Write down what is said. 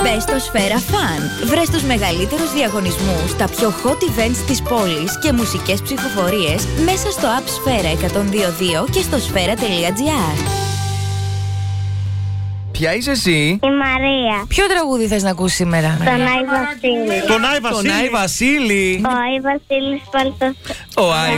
Μπες στο Σφαίρα Fun. Βρες τους μεγαλύτερους διαγωνισμούς, τα πιο hot events της πόλης και μουσικές ψηφοφορίες μέσα στο app Σφαίρα 102.2 και στο σφαίρα.gr. Ποια είσαι εσύ? Η Μαρία. Ποιο τραγούδι θες να ακούσεις σήμερα? Τον Άι Βασίλη. Τον Άι Βασίλη. Τον Άι Βασίλη. Ο Άι Βασίλης Παλτός. Ο Άι